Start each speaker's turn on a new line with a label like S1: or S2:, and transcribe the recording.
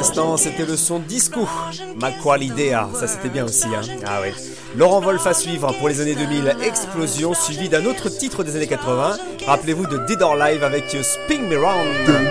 S1: l'instant, c'était le son disco. Ma quale idea, ça c'était bien aussi, hein. Ah ouais. Laurent Wolf à suivre pour les années 2000, Explosion, suivi d'un autre titre des années 80. Rappelez-vous de Dead or Alive avec Spin Me Round.